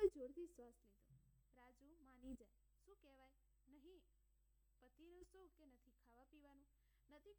જોરથી શ્વાસ લીધો. રાજુ માની જાય. શું કહેવાય? નહીં પતિનું શું કે નથી ખાવા પીવાનું, નથી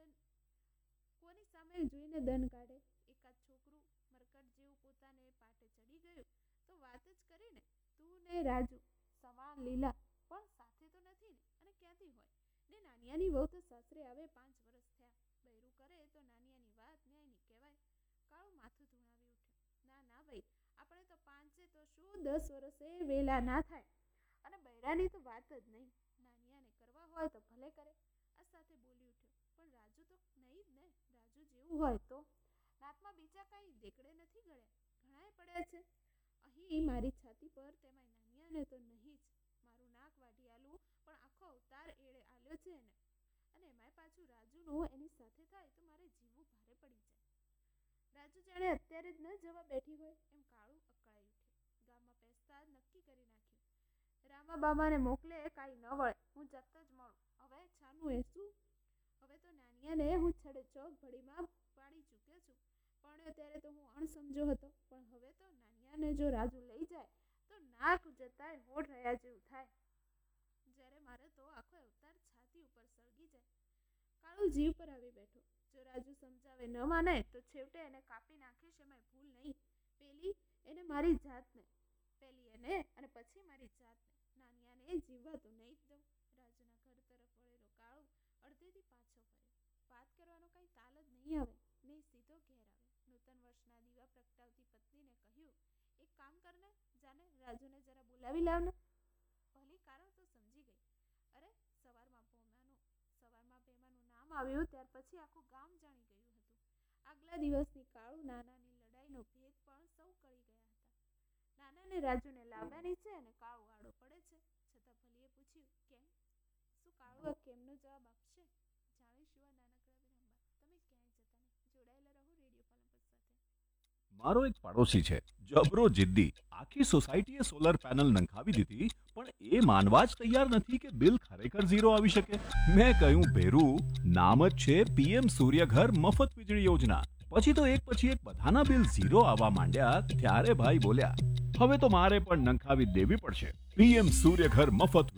કોની સામે જોઈને દન કાઢે. એકાદ છોકરું મરકટ જેવું પોતાને પાટે ચડી ગયું તો વાત જ કરીને. તું ને રાજુ સમાન લીલા, પણ સાથે તો નથી ને, અને ક્યાંથી હોય ને? નાનિયાની વહુ તો સાસરે આવે 5 વર્ષ થયા. બૈરું કરે તો નાનિયાની વાત ન્યાયની કહેવાય. કાળું માથું ધુણાવી ઉઠ્યો. ના ના ભાઈ, આપણે તો 5 તો શું 10 વર્ષે વેલા ના થાય. અને બૈરાની તો વાત જ નહીં. નાનિયાને કરવા હોય તો ભલે કરે. આ સાથે બોલી ઉઠ્યો. પણ રાજુ તો નહીં જ ને. રાજુ જેવું હોય તો નાકમાં બીજા કાંઈ દેકડે નથી ગળ્યા, ઘણાય પડ્યા છે અહીં મારી છાતી પર. તેમાંય નાનિયાને તો નહીં જ. મારું નાક વાઢી આલું, પણ આખો અવતાર એળે આલ્યો છે એને. અને એમાંય પાછું રાજુનું એની સાથે થાય તો મારે જીવવું ભારે પડી જાય. રાજુ જાણે અત્યારે જ ન જવા બેઠી હોય એમ કાળું અકળાઈ ઉઠ્યું. ગામમાં પેસતા જ નક્કી કરી નાખ્યું. રામા બામાને મોકલે કાંઈ ન વળે, હું જત જ મળું. હવે છાનું એ શું? હવે તો નાનિયાને હું છડે ચોક ભડીમાં પાડી ચૂક્યો છું. પણ ત્યારે તો હું અણસમજો હતો, પણ હવે તો નાનિયાને જો રાજુ લઈ જાય તો નાક જતાય હોઠ રહ્યા જેવું થાય. જ્યારે મારે તો આખો અવતાર છાતી ઉપર સળગી જાય. કાળું જીવ પર આવી બેઠો. જો રાજુ સમજાવે ન માને તો છેવટે એને કાપી નાખીશ, એમાંય ભૂલ નહીં. પેલી એને મારી જાતને, પેલી એને અને પછી મારી જાતને. નાનિયાને જીવવા તો નહીં જ દઉં. રાજુના ઘર તરફ વળેલો કાળું અડધેથી પાછો ફર્યો. વાત કરવાનો કાંઈ તાલ જ નહીં આવે ને સીધો ઘેર આવે. નૂતન વર્ષના દીવા પ્રગટાવતી પત્નીને કહ્યું, એક કામ કરને, જાને રાજુને જરા બોલાવી લાવને. ભલી કારણ તો સમજી ગઈ. અરે સવારમાં ભેમાનું નામ આવ્યું ત્યાર પછી આખું ગામ જાણી ગયું હતું. આગલા દિવસની કાળુ નાનાની લડાઈનો ભેદ પણ સૌ કળી ગયા હતા. નાનાને રાજુને લાવવાની છે અને કાળુ આડો પડે છે. છતાં ભલીએ પૂછ્યું, કેમ? શું કાળુ કેમનો જવાબ આપશે? જાણીશું આ નાનકડા વિરામ બાદ. તમે ક્યાંય જતા નહીં, જોડાયેલા રહો રેડિયો પાલનપુર સાથે. મારો એક પાડોશી છે, જબરો જિદ્દી. આખી સોસાયટીએ સોલર પેનલ નંખાવી દીધી, પણ એ માનવા જ તૈયાર નથી કે બિલ ખરેખર ઝીરો આવી શકે. મેં કહ્યું, ભેરું, નામ જ છે પીએમ સૂર્યઘર મફત વીજળી યોજના. પછી તો એક પછી એક બધાના બિલ ઝીરો આવવા માંડ્યા. ત્યારે ભાઈ બોલ્યા, હવે તો મારે પણ નંખાવી દેવી પડશે પીએમ સૂર્યઘર મફત